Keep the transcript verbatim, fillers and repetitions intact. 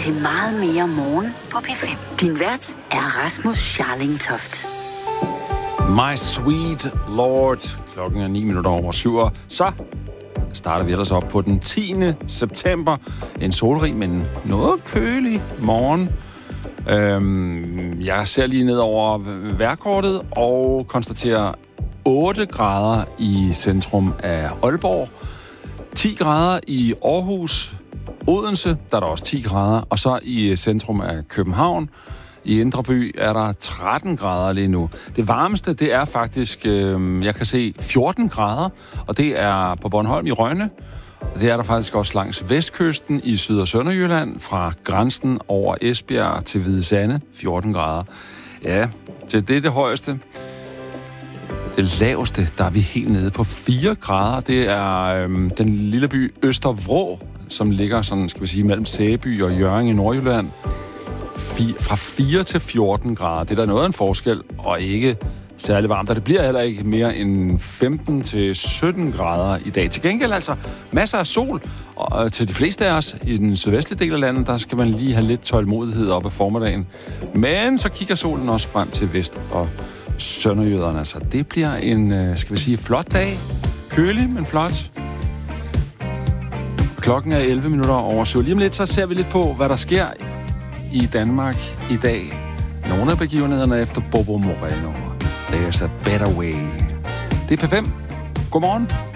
til meget mere morgen på P fem. Din vært er Rasmus Scharling-Toft. My sweet lord. Klokken er ni minutter over syv. Så starter vi ellers op på den tiende september. En solrig, men noget kølig morgen. Øhm, jeg ser lige ned over vejrkortet og konstaterer otte grader i centrum af Aalborg. ti grader i Aarhus. Odense, der er der også ti grader. Og så i centrum af København. I Indre By er der tretten grader lige nu. Det varmeste, det er faktisk, øh, jeg kan se, fjorten grader, og det er på Bornholm i Rønne. Det er der faktisk også langs vestkysten i Syd- og Sønderjylland, fra grænsen over Esbjerg til Hvide Sande, fjorten grader. Ja, det er det højeste. Det laveste, der er vi helt nede på fire grader. Det er øh, den lille by Østervrå, som ligger sådan, skal vi sige, mellem Sæby og Hjørring i Nordjylland. Fra fire til fjorten grader. Det er der noget af en forskel, og ikke særlig varmt. Og det bliver heller ikke mere end femten til sytten grader i dag. Til gengæld altså masser af sol, og til de fleste af os i den sydvestlige del af landet, der skal man lige have lidt tålmodighed op ad formiddagen. Men så kigger solen også frem til vest og sønderjyderne. Så det bliver en, skal vi sige, flot dag. Kølig, men flot. Klokken er elleve minutter over syv. Lige om lidt, så ser vi lidt på, hvad der sker i Danmark i dag. Nogle af begivenhederne efter Bobo Moreno. There's a better way. Det er P fem. Godmorgen.